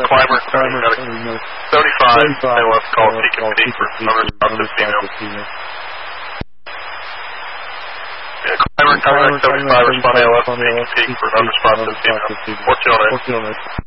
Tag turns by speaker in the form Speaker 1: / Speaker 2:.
Speaker 1: climber, 75, they will call peak and peak for unresponsive female. Climber, 75, responding LS, peak and peak for unresponsive female. 1409.